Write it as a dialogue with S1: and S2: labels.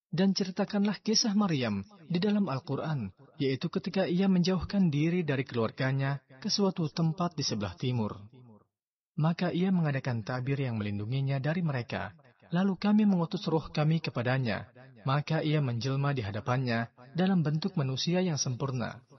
S1: Dan ceritakanlah kisah Maryam di dalam Al-Quran, yaitu ketika ia menjauhkan diri dari keluarganya ke suatu tempat di sebelah timur. Maka ia mengadakan tabir yang melindunginya dari mereka. Lalu kami mengutus roh kami kepadanya, maka ia menjelma di hadapannya dalam bentuk manusia yang sempurna.